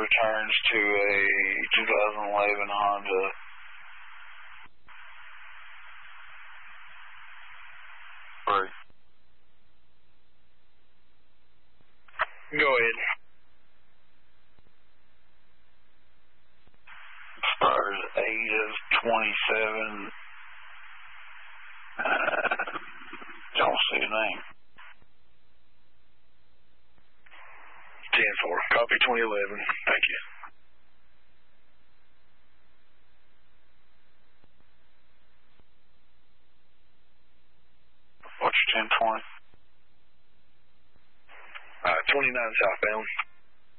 returns to a 2011 Honda. Right. Go ahead. Stars 8 of 27. Don't see a name. 10-4. Copy 2011. Thank you. What's your 1020? 29 southbound.